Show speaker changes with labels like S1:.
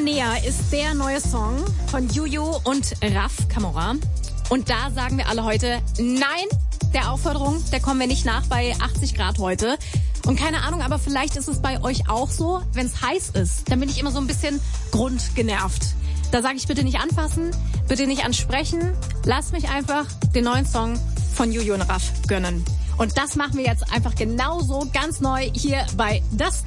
S1: näher ist der neue Song von Juju und Raf Camora. Und da sagen wir alle heute, nein, der Aufforderung, der kommen wir nicht nach bei 80 Grad heute. Und keine Ahnung, aber vielleicht ist es bei euch auch so, wenn es heiß ist, dann bin ich immer so ein bisschen grundgenervt. Da sage ich bitte nicht anfassen, bitte nicht ansprechen. Lasst mich einfach den neuen Song von Juju und Raf gönnen. Und das machen wir jetzt einfach genauso ganz neu hier bei Das